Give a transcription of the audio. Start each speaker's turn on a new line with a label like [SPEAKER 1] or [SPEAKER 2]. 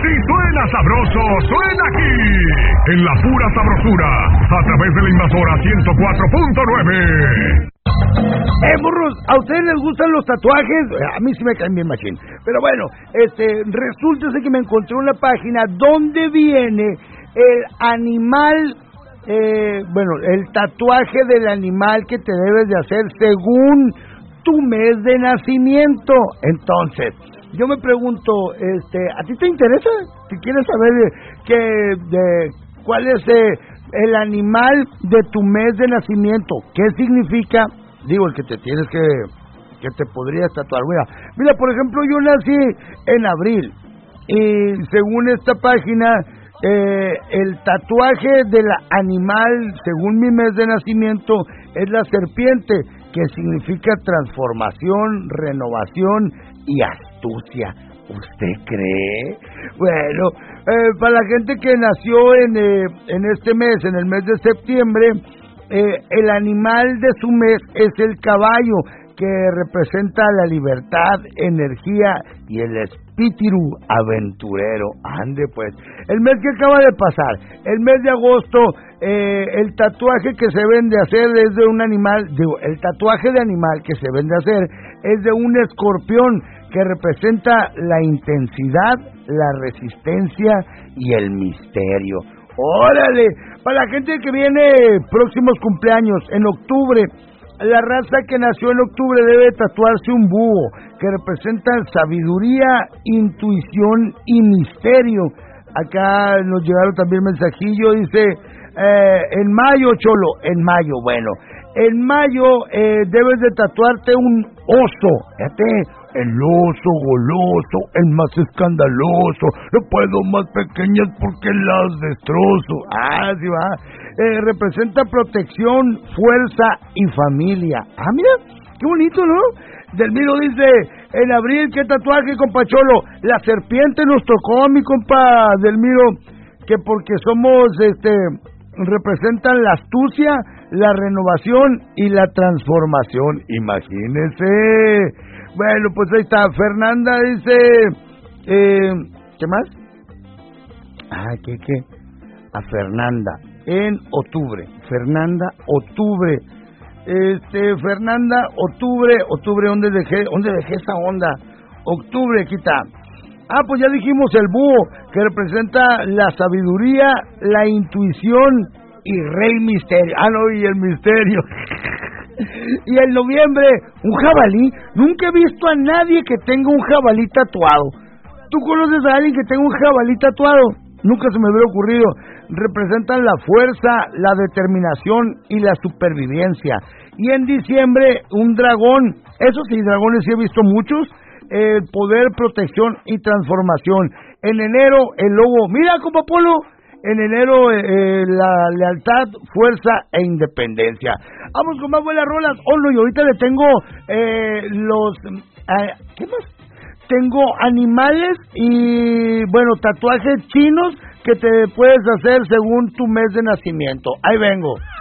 [SPEAKER 1] Si suena sabroso, suena aquí. En la pura sabrosura, a través de la Invasora 104.9.
[SPEAKER 2] Burros, ¿a ustedes les gustan los tatuajes? A mí sí me caen bien machín. Pero bueno, resulta que me encontré una página donde viene el animal, el tatuaje del animal que te debes de hacer según tu mes de nacimiento. Entonces, yo me pregunto, ¿a ti te interesa? Si quieres saber cuál es el animal de tu mes de nacimiento, ¿qué significa? Digo, el que te tienes que te podrías tatuar. Mira, por ejemplo, yo nací en abril y según esta página, el tatuaje del animal, según mi mes de nacimiento, es la serpiente, que significa transformación, renovación y astucia. ¿Usted cree? Bueno, para la gente que nació en este mes, en el mes de septiembre, el animal de su mes es el caballo, que representa la libertad, energía y el espíritu aventurero. Ande pues. El mes que acaba de pasar, el mes de agosto, el tatuaje que se vende hacer es de un animal, el tatuaje de animal que se vende hacer es de un escorpión, que representa la intensidad, la resistencia y el misterio. ¡Órale! Para la gente que viene próximos cumpleaños, en octubre, la raza que nació en octubre debe tatuarse un búho, que representa sabiduría, intuición y misterio. Acá nos llegaron también mensajillo, dice, en mayo, Cholo, en mayo, bueno, en mayo debes de tatuarte un oso, fíjate, el oso goloso, el más escandaloso, no puedo más pequeñas porque las destrozo. Sí va. Representa protección, fuerza y familia. Mira, qué bonito, ¿no? Delmiro dice, en abril, ¿qué tatuaje, compa Cholo? La serpiente nos tocó, mi compa Delmiro, que porque somos, representan la astucia, la renovación y la transformación. Imagínese. Bueno, pues ahí está. Fernanda dice, ¿qué más? ¿Qué? A Fernanda, en octubre. Fernanda, octubre. Fernanda, octubre, ¿dónde dejé esa onda? Octubre, aquí está. Pues ya dijimos el búho, que representa la sabiduría, la intuición y rey misterio. Y el misterio. Y en noviembre, un jabalí. Nunca he visto a nadie que tenga un jabalí tatuado. ¿Tú conoces a alguien que tenga un jabalí tatuado? Nunca se me hubiera ocurrido. Representan la fuerza, la determinación y la supervivencia. Y en diciembre, un dragón. Eso sí, dragones sí he visto muchos. Poder, protección y transformación. En enero, el lobo. Mira, compa Polo. En enero, la lealtad, fuerza e independencia. Vamos con más buenas rolas. Y ahorita le tengo ¿qué más? Tengo animales y, tatuajes chinos que te puedes hacer según tu mes de nacimiento. Ahí vengo.